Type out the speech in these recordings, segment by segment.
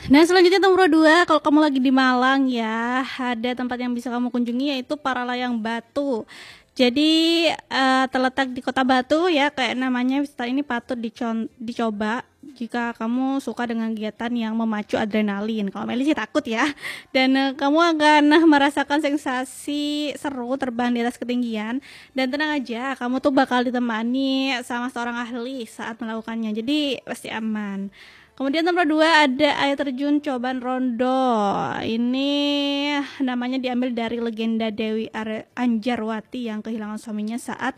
Nah, selanjutnya nomor 2, kalau kamu lagi di Malang ya, ada tempat yang bisa kamu kunjungi yaitu Paralayang Batu. Jadi terletak di Kota Batu ya, kayak namanya wisata ini patut dicoba jika kamu suka dengan kegiatan yang memacu adrenalin. Kalau Meli sih takut ya. Dan kamu akan merasakan sensasi seru terbang di atas ketinggian, dan tenang aja, kamu tuh bakal ditemani sama seorang ahli saat melakukannya. Jadi pasti aman. Kemudian nomor 2 ada air terjun Coban Rondo. Ini namanya diambil dari legenda Dewi Anjarwati yang kehilangan suaminya saat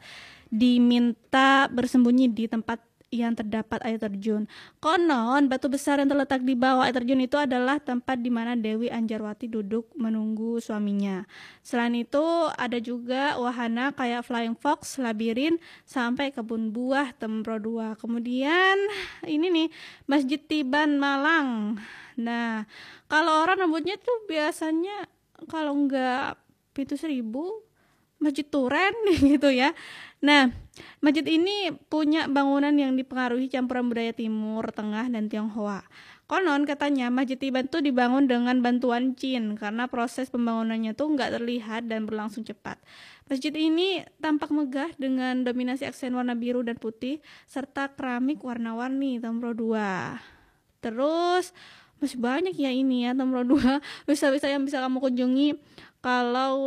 diminta bersembunyi di tempat yang terdapat air terjun. Konon batu besar yang terletak di bawah air terjun itu adalah tempat di mana Dewi Anjarwati duduk menunggu suaminya. Selain itu ada juga wahana kayak Flying Fox, labirin, sampai kebun buah Tempro 2. Kemudian ini nih, Masjid Tiban Malang. Nah, kalau orang nyebutnya tuh biasanya kalau nggak Pintu Seribu, Masjid Turen gitu ya. Nah, masjid ini punya bangunan yang dipengaruhi campuran budaya Timur Tengah dan Tionghoa. Konon katanya Masjid Tiban tuh dibangun dengan bantuan Jin karena proses pembangunannya tuh nggak terlihat dan berlangsung cepat. Masjid ini tampak megah dengan dominasi aksen warna biru dan putih serta keramik warna-warni Tempro 2. Terus masih banyak ya ini ya Tempro 2 wisata-wisata yang bisa kamu kunjungi kalau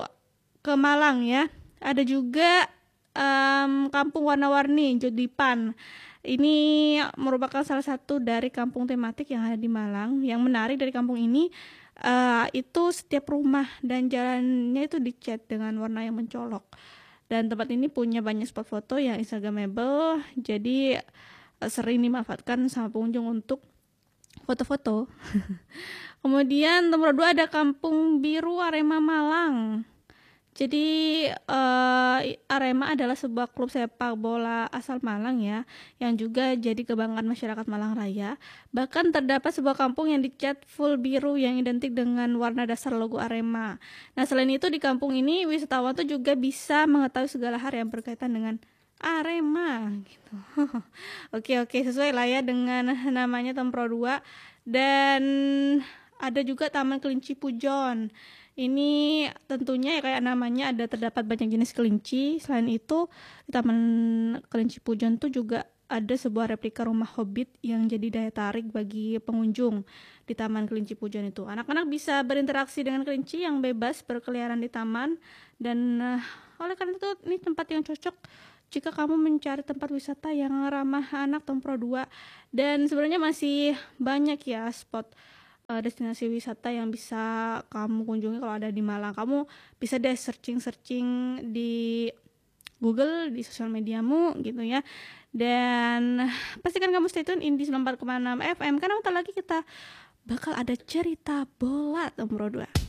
ke Malang ya. Ada juga Kampung Warna-Warni Jodipan. Ini merupakan salah satu dari kampung tematik yang ada di Malang. Yang menarik dari kampung ini itu setiap rumah dan jalannya itu dicat dengan warna yang mencolok. Dan tempat ini punya banyak spot foto yang instagramable, jadi sering dimanfaatkan sama pengunjung untuk foto-foto. Kemudian nomor 2 ada Kampung Biru Arema Malang. Jadi Arema adalah sebuah klub sepak bola asal Malang ya, yang juga jadi kebanggaan masyarakat Malang Raya. Bahkan terdapat sebuah kampung yang dicat full biru yang identik dengan warna dasar logo Arema. Nah, selain itu di kampung ini wisatawan tuh juga bisa mengetahui segala hal yang berkaitan dengan Arema gitu. Oke, sesuai lah ya dengan namanya Tempro 2. Dan ada juga Taman Kelinci Pujon. Ini tentunya ya kayak namanya ada terdapat banyak jenis kelinci. Selain itu di Taman Kelinci Pujon tuh juga ada sebuah replika rumah Hobbit yang jadi daya tarik bagi pengunjung di Taman Kelinci Pujon itu. Anak-anak bisa berinteraksi dengan kelinci yang bebas berkeliaran di taman, dan oleh karena itu ini tempat yang cocok jika kamu mencari tempat wisata yang ramah anak Tempro 2. Dan sebenarnya masih banyak ya spot destinasi wisata yang bisa kamu kunjungi kalau ada di Malang. Kamu bisa deh searching di Google, di sosial mediamu gitu ya. Dan pastikan kamu stay tune di 94,6 FM karena bentar lagi kita bakal ada cerita bola Tempro 2.